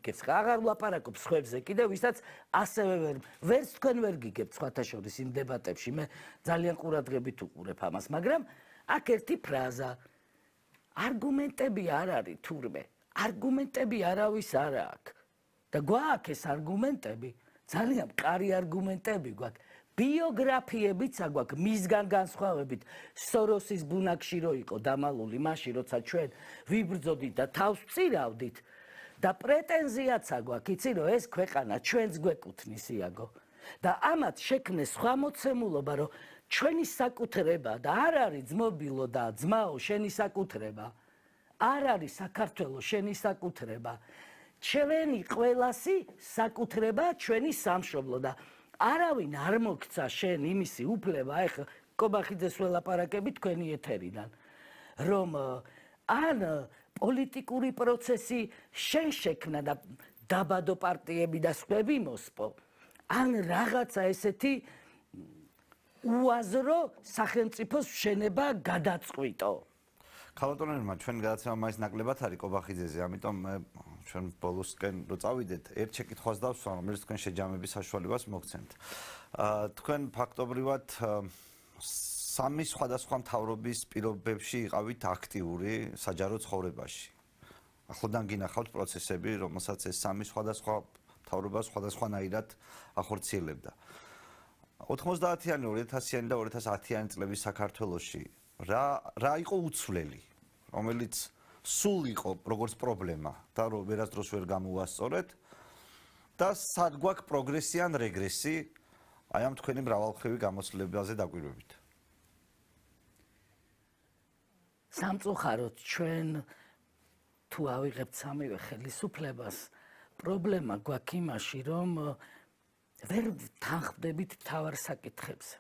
გიგებს, აღარ ვლაპარაკობ სხვებზე კიდე, ვისაც ასევე ვერც თქვენ ვერ გიგებთ სხვათა შორის იმ დებატებში, მე ძალიან ყურადღებით უყურებ ამას, მაგრამ აქ ერთი ფრაზა არგუმენტები არ არის თურმე, არგუმენტები არავის არ აქვს და გვაქვს ეს არგუმენტები, ძალიან მყარი არგუმენტები გვაქვს. ბიოგრაფიებიც აგვაქვს მისგან განსხვავებით სოროსის ბუნაკში რო იყო დამალული მაშინ როცა ჩვენ ვიბრძოდით და თავს ვწირავდით და პრეტენზიაც აგვაქვს იცი რომ ეს ქვეყანა ჩვენს გვეკუთვნის იაგო და ამათ შექმნეს სხვა მოცემულობა რომ ჩვენი საკუთრება და არ არის ძმობილო და ძმაო შენი საკუთრება არ არის საქართველოს შენი საკუთრება ჩვენი ყველასი საკუთრება ჩვენი სამშობლო და არავინ არ მოგცა შენ იმისი უფლება ეხლა კობახიძეს ველაპარაკები თქვენი ეთერიდან რომ ან პოლიტიკური პროცესი შენ შექმნა და დაბადო პარტიები და სხვები მოსპო ან რაღაცა ესეთი უაზრო სახელმწიფოს შენება გადაწყვიტო ქალბატონებმა ჩვენ გადაცემა მაინც ნაკლებად არის კობახიძეზე, ამიტომ ჩვენ ბოლოსკენ რო წავიდეთ, ერთ შეკითხვას დავსვამ, რომელიც თქვენ შეჯამების საშუალებას მოგცემთ. თქვენ ფაქტობრივად სამი სხვადასხვა მთავრობის პირობებში იყავით აქტიური საჯარო ცხოვრებაში. ახლოდან გინახავთ პროცესები, რომელსაც ეს სამი სხვადასხვა მთავრობა სხვადასხვანაირად ახორციელებდა. 90-იანი, 2000-იანი და 2010-იანი წლების საქართველოში რა იყო უცვლელი, რომელიც სულ იყო როგორც პრობლემა და რომ ვერასდროს ვერ გამოუასწორეთ და სად გვაქვს პროგრესი ან რეგრესი აი ამ თქვენი მრავალმხრივი გამოცდილებაზე დაკვირვებით. სამწუხაროდ ჩვენ თუ ავიღებთ სამივე ხელისუფლებას პრობლემა გვაქვს იმაში რომ ვერ თანხმდებით მთავარ საკითხებზე.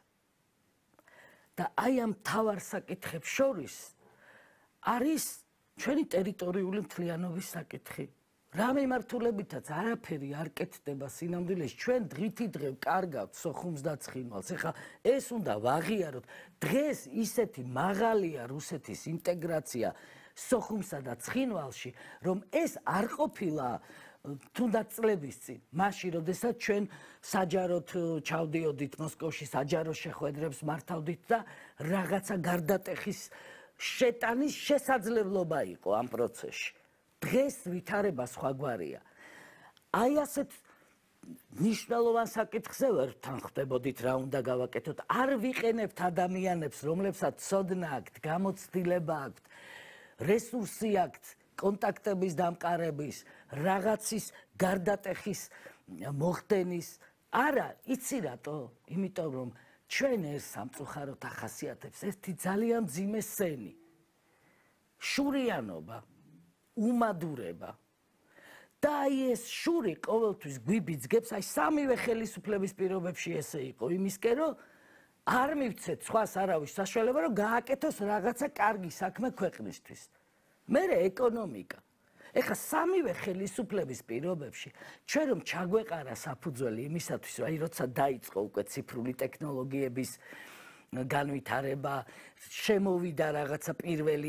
და აი ამ მთავარ საკითხებს შორის არის ჩვენი ტერიტორიული მთლიანობის საკითხი. რა მიმართულებითაც არაფერი არ კეთდება სინამდვილეში ჩვენ დღითი დღე კარგავთ სოხუმს და ცხინვალს. ეხლა ეს უნდა ვაღიაროთ. დღეს ისეთი მაღალია რუსეთის ინტეგრაცია სოხუმსა და ცხინვალში, რომ ეს არ ყოფილა თუნდაც წლების წინ, მაშინ როდესაც ჩვენ საჯაროდ ჩავდიოდით მოსკოვში საჯარო შეხვედრებს მართავდით და რაღაცა გარდატეხის შეტანის შესაძლებლობა იყო ამ პროცესში. დღეს ვითარება სხვაგვარია. აი ასეთ მნიშვნელოვან საკითხზე ვერ თანხმდებოდით რა უნდა გავაკეთოთ. არ ვიყენებთ ადამიანებს, რომლებსაც ცოდნა აქვთ, გამოცდილება აქვთ, რესურსი აქვთ, კონტაქტების დამყარების, რაღაცის გარდატეხის მოხდენის. არა, იცი რატო? იმიტომ რომ ჩვენ ეს სამწუხაროდ ახასიათებს ერთი ძალიან მძიმე სენი. შურიანობა, უმადურება. და აი ეს შური ყოველთვის გვიბიძგებს, აი სამივე ხელისუფლების პირობებში ესე იყო, იმისკენ რომ არ მივცეთ სხვას არავის საშუალება რომ გააკეთოს რაღაცა კარგი საქმე ქვეყნისთვის. მერე ეკონომიკა. ეხლა სამივე ხელისუფლების პირობებში ჩვენ რომ ჩაგვეყარა საფუძველი იმისათვის, რომ აი როცა დაიწყო უკვე ციფრული ტექნოლოგიების განვითარება, შემოვიდა რაღაცა პირველი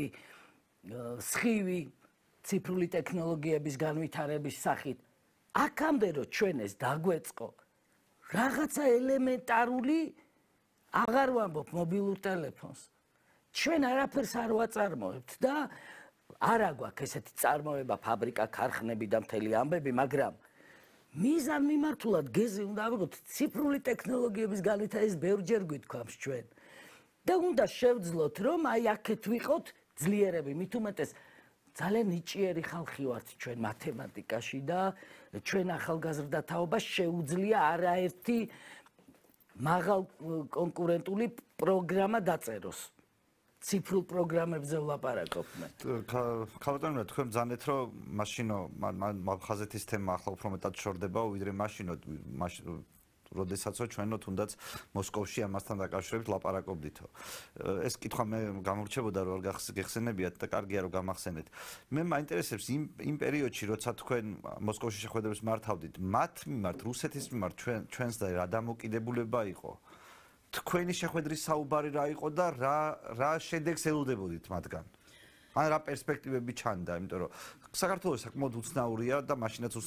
სხივი ციფრული ტექნოლოგიების განვითარების სახით, აქამდე რომ ჩვენ ეს დაგვეწყო, რაღაცა ელემენტარული აღარ ვამბობ მობილურ ტელეფონს. ჩვენ არაფერს არ ვაწარმოებთ და არა გვაქვს ესეთი წარმოება, ფაბრიკა, ქარხნები და მთელი ამბები, მაგრამ მიზან მიმართულად გეზი უნდა ავიღოთ ციფრული ტექნოლოგიების განვითარება, ეს ბევრჯერ გვითქვამს ჩვენ. და უნდა შევძლოთ, რომ აი აქეთ ვიყოთ ძლიერები, მით უმეტეს ძალიან ნიჭიერი ხალხი ვართ ჩვენ მათემატიკაში და ჩვენ ახალგაზრდა თაობა შეუძლია არაერთი მაღალ კონკურენტული პროგრამა დაწეროს. ციფრულ პროგრამებზე ვლაპარაკობ მე. ქალბატონო, თქვენ ბრძანეთ, რომ მაშინო ხაზეთის თემა ახლა უფრო მეტად შორდება, ვიდრე მაშინო, როდესაც ჩვენო თუნდაც მოსკოვში ამასთან დაკავშირებით ლაპარაკობდითო. ეს კითხვა მე გამორჩებოდა რომ გეხსენებიათ და კარგია რომ გამახსენეთ. მე მაინტერესებს იმ პერიოდში, როცა თქვენ მოსკოვში შეხვედრებს მართავდით, მათ მიმართ, რუსეთის მიმართ ჩვენს და რა დამოკიდებულება იყო? თქვენი შეხვედრის საუბარი რა იყო და რა შედეგს ელოდებოდით მათგან? ან რა პერსპექტივები ჩანდა, იმიტომ რომ საქართველოს საკმაოდ უცნაურია და მაშინაც